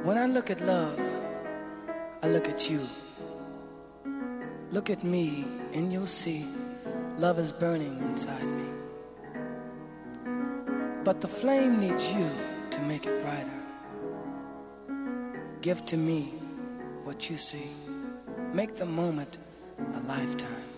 When I look at love, I look at you. Look at me and you'll see love is burning inside me. But the flame needs you to make it brighter. Give to me what you see. Make the moment a lifetime.